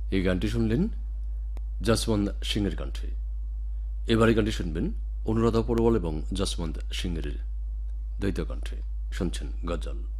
এই গানটি শুনলেন জসবন্ত সিংয়ের কণ্ঠে। এবারে গানটি শুনবেন অনুরাধা পৌরওয়াল এবং জসবন্ত সিংয়ের দ্বৈত কণ্ঠে। শুনছেন গজল।